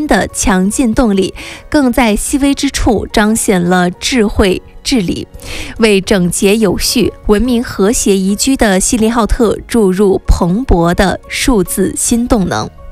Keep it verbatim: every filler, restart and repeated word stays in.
的强劲动力，更在细微之处彰显了智慧治理，为整洁有序、文明和谐宜居的锡林浩特注入蓬勃的数字新动能。